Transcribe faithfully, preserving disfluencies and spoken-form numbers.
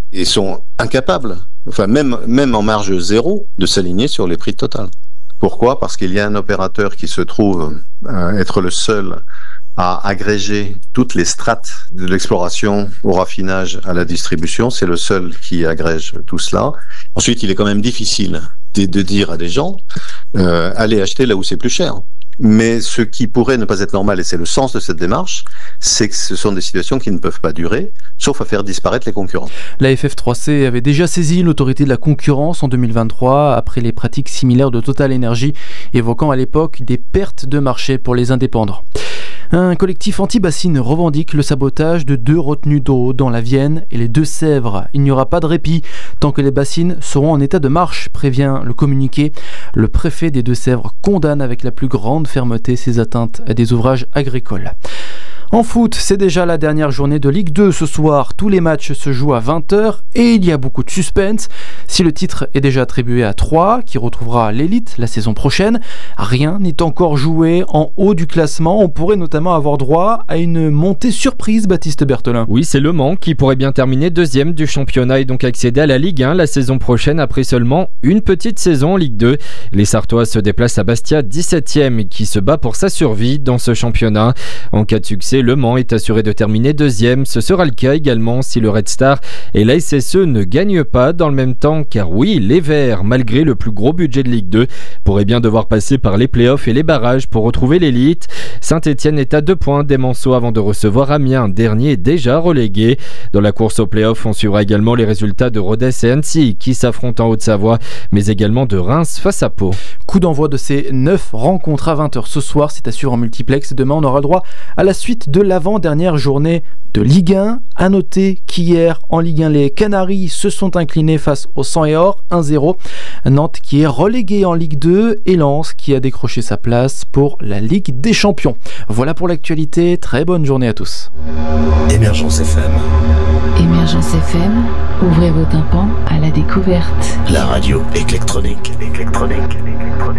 et sont incapables, enfin même, même en marge zéro, de s'aligner sur les prix de Total. Pourquoi ? Parce qu'il y a un opérateur qui se trouve euh, être le seul à agréger toutes les strates de l'exploration au raffinage à la distribution. C'est le seul qui agrège tout cela. Ensuite, il est quand même difficile de, de dire à des gens euh, allez acheter là où c'est plus cher. Mais ce qui pourrait ne pas être normal, et c'est le sens de cette démarche, c'est que ce sont des situations qui ne peuvent pas durer, sauf à faire disparaître les concurrents. La F F trois C avait déjà saisi l'autorité de la concurrence en deux mille vingt-trois après les pratiques similaires de Total Energy, évoquant à l'époque des pertes de marché pour les indépendants. Un collectif anti-bassine revendique le sabotage de deux retenues d'eau dans la Vienne et les Deux-Sèvres. Il n'y aura pas de répit tant que les bassines seront en état de marche, prévient le communiqué. Le préfet des Deux-Sèvres condamne avec la plus grande fermeté ces atteintes à des ouvrages agricoles. En foot, c'est déjà la dernière journée de Ligue deux ce soir. Tous les matchs se jouent à vingt heures et il y a beaucoup de suspense. Si le titre est déjà attribué à Troyes, qui retrouvera l'élite la saison prochaine, rien n'est encore joué en haut du classement. On pourrait notamment avoir droit à une montée surprise, Baptiste Berthelin. Oui, c'est Le Mans qui pourrait bien terminer deuxième du championnat et donc accéder à la Ligue un la saison prochaine après seulement une petite saison en Ligue deux. Les Sartois se déplacent à Bastia, dix-septième, qui se bat pour sa survie dans ce championnat. En cas de succès, Le Mans est assuré de terminer deuxième. Ce sera le cas également si le Red Star et la S S E ne gagnent pas dans le même temps, car oui, les Verts, malgré le plus gros budget de Ligue deux, pourraient bien devoir passer par les playoffs et les barrages pour retrouver l'élite. Saint-Etienne est à deux points des Manceaux avant de recevoir Amiens, dernier déjà relégué. Dans la course aux playoffs, on suivra également les résultats de Rodez et Annecy qui s'affrontent en Haute-Savoie, mais également de Reims face à Pau. Coup d'envoi de ces neuf rencontres à vingt heures ce soir, c'est à suivre en multiplex. Demain, on aura droit à la suite de l'avant-dernière journée de Ligue un. À noter qu'hier, en Ligue un, les Canaries se sont inclinés face au Sang et Or, un zéro. Nantes qui est relégué en Ligue deux et Lens qui a décroché sa place pour la Ligue des Champions. Voilà pour l'actualité, très bonne journée à tous. Émergence F M. Émergence F M, ouvrez vos tympans à la découverte. La radio électronique. électronique. électronique.